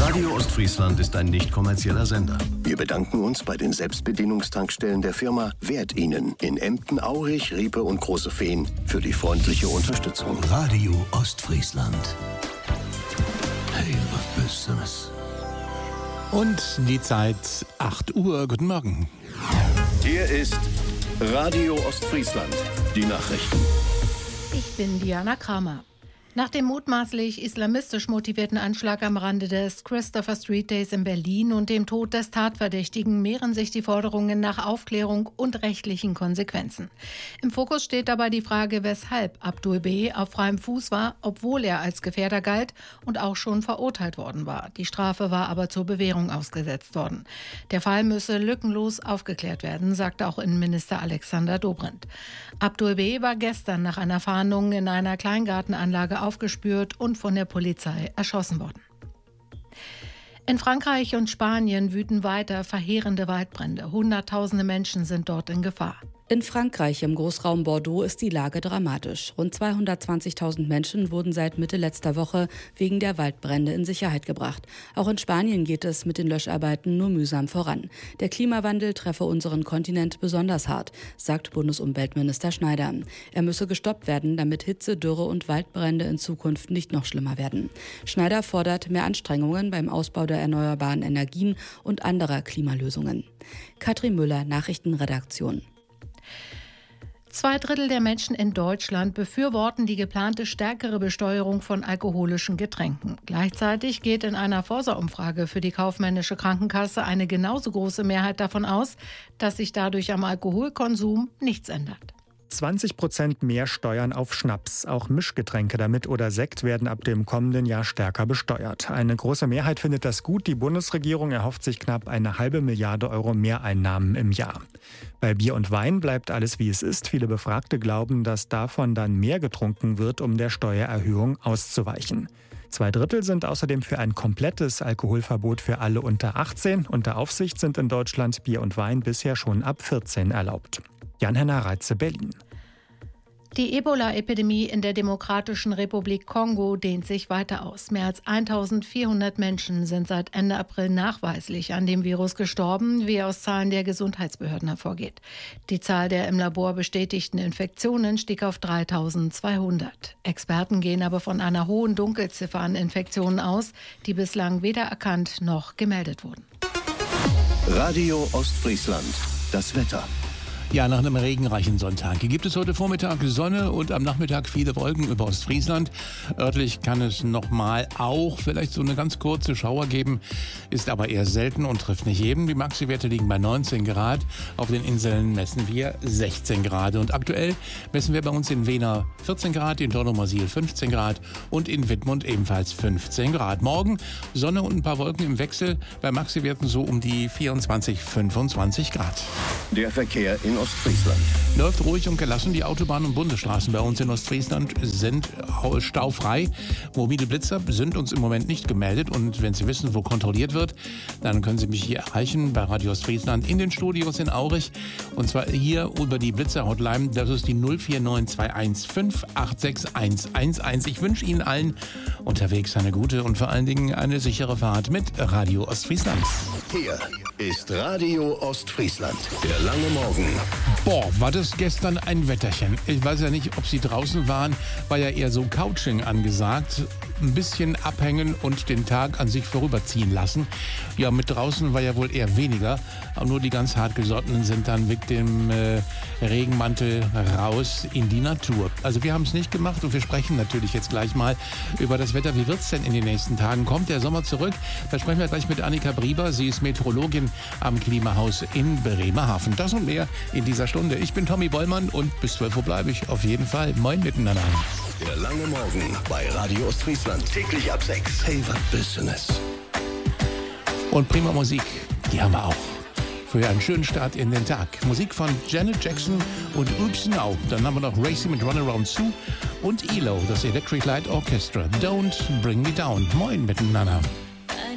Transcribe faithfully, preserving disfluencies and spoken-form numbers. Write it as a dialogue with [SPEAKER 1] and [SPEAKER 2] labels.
[SPEAKER 1] Radio Ostfriesland ist ein nicht kommerzieller Sender.
[SPEAKER 2] Wir bedanken uns bei den Selbstbedienungstankstellen der Firma Wert Ihnen in Emden, Aurich, Riepe und Große Fehn für die freundliche Unterstützung.
[SPEAKER 1] Radio Ostfriesland. Hey, was Besseres.
[SPEAKER 3] Und die Zeit acht Uhr. Guten Morgen.
[SPEAKER 2] Hier ist Radio Ostfriesland. Die Nachrichten.
[SPEAKER 4] Ich bin Diana Kramer. Nach dem mutmaßlich islamistisch motivierten Anschlag am Rande des Christopher Street Days in Berlin und dem Tod des Tatverdächtigen mehren sich die Forderungen nach Aufklärung und rechtlichen Konsequenzen. Im Fokus steht dabei die Frage, weshalb Abdul B. auf freiem Fuß war, obwohl er als Gefährder galt und auch schon verurteilt worden war. Die Strafe war aber zur Bewährung ausgesetzt worden. Der Fall müsse lückenlos aufgeklärt werden, sagte auch Innenminister Alexander Dobrindt. Abdul B. war gestern nach einer Fahndung in einer Kleingartenanlage aufgespürt und von der Polizei erschossen worden. In Frankreich und Spanien wüten weiter verheerende Waldbrände. Hunderttausende Menschen sind dort in Gefahr.
[SPEAKER 5] In Frankreich im Großraum Bordeaux ist die Lage dramatisch. Rund zweihundertzwanzigtausend Menschen wurden seit Mitte letzter Woche wegen der Waldbrände in Sicherheit gebracht. Auch in Spanien geht es mit den Löscharbeiten nur mühsam voran. Der Klimawandel treffe unseren Kontinent besonders hart, sagt Bundesumweltminister Schneider. Er müsse gestoppt werden, damit Hitze, Dürre und Waldbrände in Zukunft nicht noch schlimmer werden. Schneider fordert mehr Anstrengungen beim Ausbau der erneuerbaren Energien und anderer Klimalösungen. Katrin Müller, Nachrichtenredaktion.
[SPEAKER 4] Zwei Drittel der Menschen in Deutschland befürworten die geplante stärkere Besteuerung von alkoholischen Getränken. Gleichzeitig geht in einer Forsa-Umfrage für die kaufmännische Krankenkasse eine genauso große Mehrheit davon aus, dass sich dadurch am Alkoholkonsum nichts ändert.
[SPEAKER 6] zwanzig Prozent mehr Steuern auf Schnaps. Auch Mischgetränke damit oder Sekt werden ab dem kommenden Jahr stärker besteuert. Eine große Mehrheit findet das gut. Die Bundesregierung erhofft sich knapp eine halbe Milliarde Euro Mehreinnahmen im Jahr. Bei Bier und Wein bleibt alles wie es ist. Viele Befragte glauben, dass davon dann mehr getrunken wird, um der Steuererhöhung auszuweichen. Zwei Drittel sind außerdem für ein komplettes Alkoholverbot für alle unter achtzehn. Unter Aufsicht sind in Deutschland Bier und Wein bisher schon ab vierzehn erlaubt. Jan-Henner Reitze, Berlin.
[SPEAKER 4] Die Ebola-Epidemie in der Demokratischen Republik Kongo dehnt sich weiter aus. Mehr als eintausendvierhundert Menschen sind seit Ende April nachweislich an dem Virus gestorben, wie aus Zahlen der Gesundheitsbehörden hervorgeht. Die Zahl der im Labor bestätigten Infektionen stieg auf dreitausendzweihundert. Experten gehen aber von einer hohen Dunkelziffer an Infektionen aus, die bislang weder erkannt noch gemeldet wurden.
[SPEAKER 2] Radio Ostfriesland. Das Wetter.
[SPEAKER 3] Ja, nach einem regenreichen Sonntag gibt es heute Vormittag Sonne und am Nachmittag viele Wolken über Ostfriesland. Örtlich kann es nochmal auch vielleicht so eine ganz kurze Schauer geben, ist aber eher selten und trifft nicht jeden. Die Maxi-Werte liegen bei neunzehn Grad. Auf den Inseln messen wir sechzehn Grad. Und aktuell messen wir bei uns in Wena vierzehn Grad, in Dornumersiel fünfzehn Grad und in Wittmund ebenfalls fünfzehn Grad. Morgen Sonne und ein paar Wolken im Wechsel, bei Maxi-Werten so um die vierundzwanzig, fünfundzwanzig Grad.
[SPEAKER 2] Der Verkehr in Ostfriesland.
[SPEAKER 3] Läuft ruhig und gelassen. Die Autobahnen und Bundesstraßen bei uns in Ostfriesland sind staufrei. Mobile Blitzer sind uns im Moment nicht gemeldet. Und wenn Sie wissen, wo kontrolliert wird, dann können Sie mich hier erreichen bei Radio Ostfriesland in den Studios in Aurich. Und zwar hier über die Blitzer-Hotline. Das ist die null vier neun zwei eins fünf acht sechs eins eins eins. Ich wünsche Ihnen allen unterwegs eine gute und vor allen Dingen eine sichere Fahrt mit Radio Ostfriesland.
[SPEAKER 2] Hier ist Radio Ostfriesland. Der lange Morgen.
[SPEAKER 3] Boah, war das gestern ein Wetterchen. Ich weiß ja nicht, ob Sie draußen waren, war ja eher so Couching angesagt. Ein bisschen abhängen und den Tag an sich vorüberziehen lassen. Ja, mit draußen war ja wohl eher weniger. Aber nur die ganz hartgesottenen sind dann mit dem äh, Regenmantel raus in die Natur. Also wir haben es nicht gemacht und wir sprechen natürlich jetzt gleich mal über das Wetter. Wie wird es denn in den nächsten Tagen? Kommt der Sommer zurück? Da sprechen wir gleich mit Annika Brieber. Sie ist Meteorologin am Klimahaus in Bremerhaven. Das und mehr in dieser Stunde. Ich bin Tommy Bollmann und bis zwölf Uhr bleibe ich auf jeden Fall. Moin miteinander.
[SPEAKER 2] Der lange Morgen bei Radio Ostfriesland. Täglich ab sechs. Hey, was Business.
[SPEAKER 3] Und prima Musik, die haben wir auch. Für einen schönen Start in den Tag. Musik von Janet Jackson und Oops Now. Dann haben wir noch Racy mit Runaround Sue und E L O, das Electric Light Orchestra. Don't Bring Me Down. Moin miteinander.